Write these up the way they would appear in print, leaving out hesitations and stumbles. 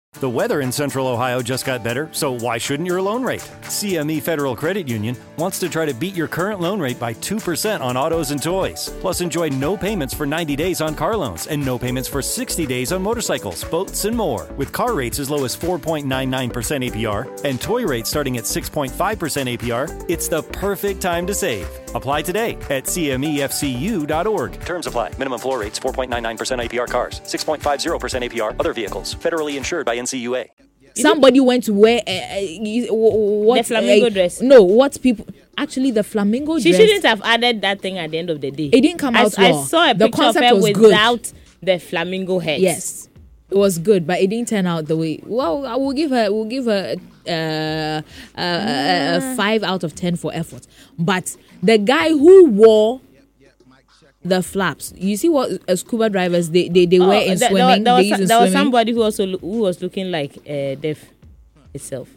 The weather in Central Ohio just got better, so why shouldn't your loan rate? CME Federal Credit Union wants to try to beat your current loan rate by 2% on autos and toys. Plus, enjoy no payments for 90 days on car loans and no payments for 60 days on motorcycles, boats, and more. With car rates as low as 4.99% APR and toy rates starting at 6.5% APR, it's the perfect time to save. Apply today at cmefcu.org. Terms apply. Minimum floor rates 4.99% APR cars, 6.50% APR other vehicles. Federally insured by NCUA. Somebody went to wear what the flamingo dress. No, what people actually the flamingo She dress. She shouldn't have added that thing at the end of the day. It didn't come out I well. saw a The picture of concept her was without good. the flamingo head. Yes, it was good, but it didn't turn out the way. Well, I will give her a 5 out of 10 for effort. But the guy who wore the flaps, you see what scuba divers they wear in swimming. There was swimming. somebody who was looking like Deaf itself.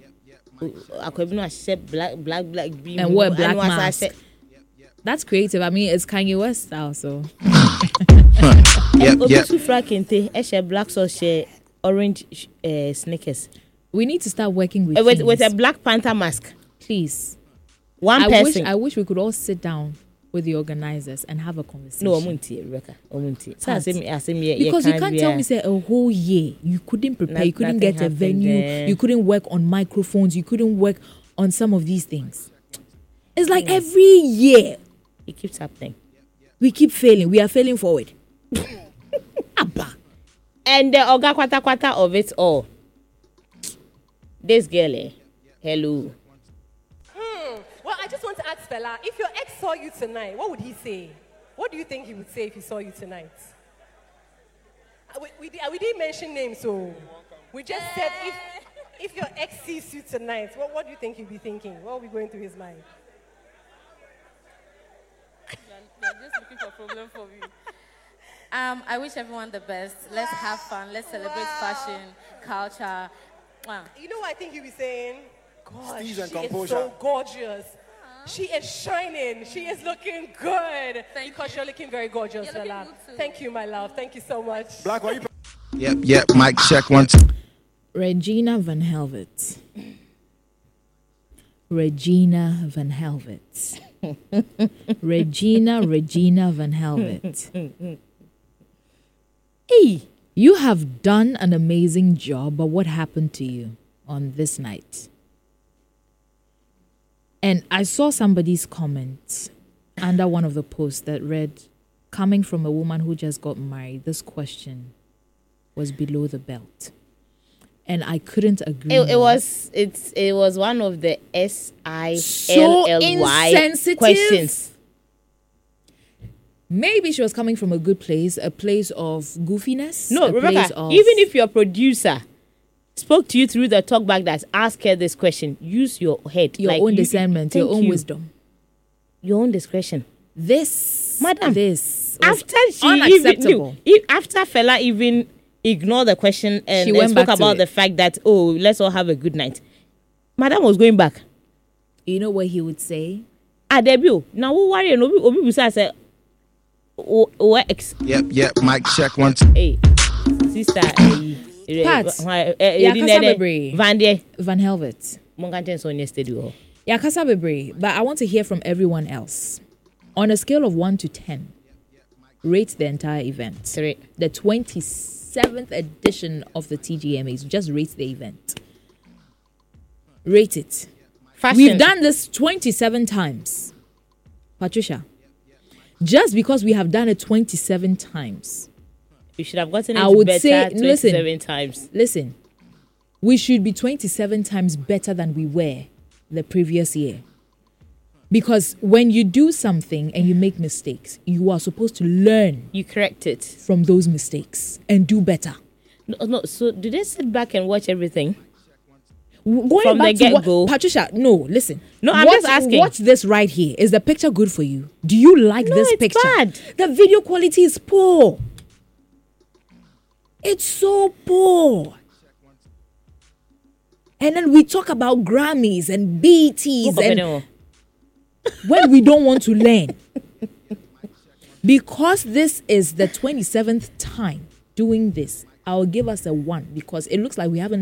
Black beam And wore a black mask. That's creative. I mean, it's Kanye West style, so. Black sauce, orange sneakers. We need to start working with a Black Panther mask, please. One person. I wish we could all sit down with the organizers and have a conversation. No, Rebecca. Because you can't tell me say a whole year you couldn't prepare, you couldn't get a venue, you couldn't work on microphones, you couldn't work on some of these things. It's like every year it keeps happening. We keep failing. We are failing forward. Abba. And the Oga Kwata of it all. This girl, hello. Well, I just want to ask Fela, if your ex saw you tonight, what would he say? What do you think he would say if he saw you tonight? We didn't mention names, so we just said if your ex sees you tonight, what do you think he'd be thinking? What will be going through his mind? You're just looking for a problem for me. I wish everyone the best. Let's have fun. Let's celebrate fashion, culture. Wow. You know what I think he'll be saying? God, she is composure. so gorgeous. She is shining. She is looking good. Because you're looking very gorgeous, Fela. Thank you, my love. Thank you so much. Black, why you? Yep. Mic check 1, 2. Regina Van Helvet. Regina Van Helvet. Regina Van Helvet. Hey, you have done an amazing job, but what happened to you on this night? And I saw somebody's comment under one of the posts that read, coming from a woman who just got married, this question was below the belt. And I couldn't agree. It was one of the SILLY so insensitive questions. Maybe she was coming from a good place, a place of goofiness. No, Rebecca, even if your producer spoke to you through the talkback that asked her this question, use your head. Your own discernment, your own wisdom. Your own discretion. Madam, this after she unacceptable. After Fela even ignored the question and she went spoke back about the fact that, let's all have a good night. Madam was going back. You know what he would say? Debut. Now, who worry? Obi said, Yep. Mic check 1, 2. Hey, sister. Pat. Van Helvet. Yeah, Kasa Bebre. But I want to hear from everyone else. On a scale of 1 to 10, rate the entire event. 3. The 27th edition of the TGMAs. Just rate the event. Rate it. Fashion. We've done this 27 times. Patricia. Just because we have done it 27 times. You should have gotten it better 27 times. Listen, we should be 27 times better than we were the previous year. Because when you do something and you make mistakes, you are supposed to learn. You correct it. From those mistakes and do better. No. So do they sit back and watch everything? Going from back the get-go? Patricia, no, listen. No, I'm just asking. Watch this right here. Is the picture good for you? Do you like this picture? Bad. The video quality is poor. It's so poor. And then we talk about Grammys and BETs and when we don't want to learn. Because this is the 27th time doing this, I'll give us a 1 because it looks like we haven't